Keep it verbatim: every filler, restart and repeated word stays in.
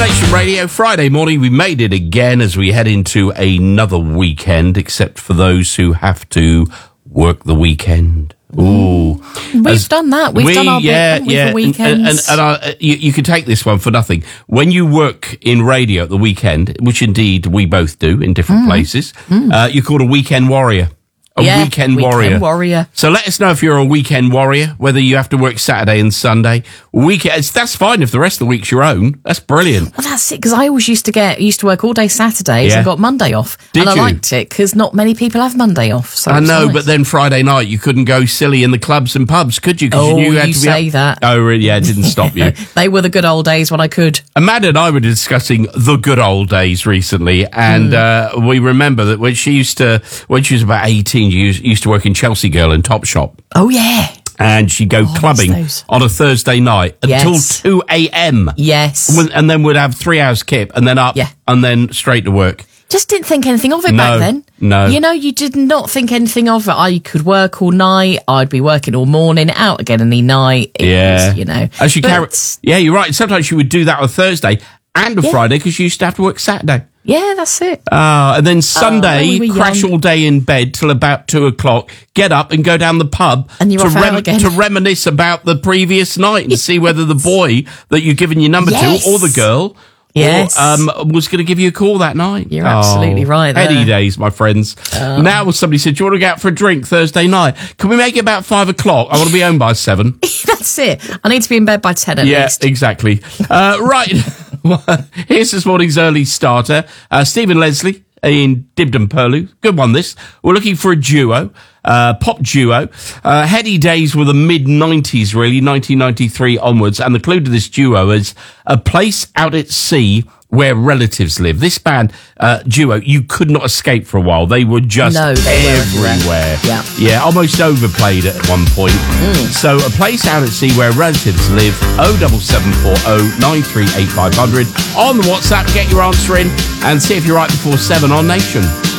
Nation Radio, Friday morning. We made it again as we head into another weekend, except for those who have to work the weekend. Ooh. We've As done that. We've we, done our yeah, bit yeah. for weekends. And, and, and I, you, you can take this one for nothing. When you work in radio at the weekend, which indeed we both do in different mm. places, mm. Uh, you're called a weekend warrior. A yeah, weekend, weekend warrior. warrior. So let us know if you're a weekend warrior, whether you have to work Saturday and Sunday. Weekends, that's fine if the rest of the week's your own. That's brilliant. Well, that's it, because I always used to get used to work all day Saturdays Yeah. and got Monday off. Did and I you? liked it, because not many people have Monday off. So I it's know, nice. but then Friday night you couldn't go silly in the clubs and pubs, could you? 'Cause Oh, you, knew you, had you to be say up. that. Oh, really? Yeah, it didn't stop you. They were the good old days when I could. Amanda and I were discussing the good old days recently, and mm. uh, we remember that when she used to, when she was about eighteen, she used, used to work in Chelsea Girl and Topshop. Oh, yeah. And she'd go Oh, clubbing on a Thursday night Yes. until two a.m. Yes. When- And then we'd have three hours kip and then up Yeah. and then straight to work. Just didn't think anything of it No, back then. no. You know, you did not think anything of it. I could work all night. I'd be working all morning, out again any night. It Yeah. was, you know. As she But- carry- yeah, you're right. Sometimes she would do that on a Thursday and a Yeah. Friday because she used to have to work Saturday. Yeah, that's it. Ah, and then Sunday, we were crash young. all day in bed till about two o'clock, get up and go down the pub And you're to, off out again. to reminisce about the previous night and see whether the boy that you've given your number Yes. to or the girl Yes. or, um, was going to give you a call that night. You're absolutely right there. Heady days, my friends. Um. Now somebody said, do you want to go out for a drink Thursday night? Can we make it about five o'clock? I want to be home by seven. That's it. I need to be in bed by ten at Yeah, least. exactly. Uh, right. Here's this morning's early starter. Uh, Stephen Leslie in Dibden Purlieu. Good one, this. We're looking for a duo, uh, pop duo. Uh, heady days were the mid nineties, really, nineteen ninety-three onwards. And the clue to this duo is A Place Out at Sea Where Relatives Live. This band, uh, duo, you could not escape for a while. They were just No, they were everywhere. everywhere. Yeah. Yeah, almost overplayed at one point. Mm. So, A Place Out at Sea Where Relatives Live, oh seven seven four oh nine three eight five hundred. On the WhatsApp, get your answer in and see if you're right before seven on Nation.